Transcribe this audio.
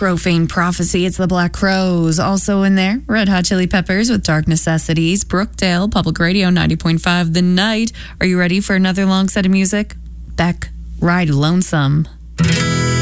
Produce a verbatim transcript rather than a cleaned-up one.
Profane Prophecy, it's the Black Crowes. Also in there, Red Hot Chili Peppers with Dark Necessities, Brookdale, Public Radio ninety point five The Night. Are you ready for another long set of music? Beck, Ride Lonesome.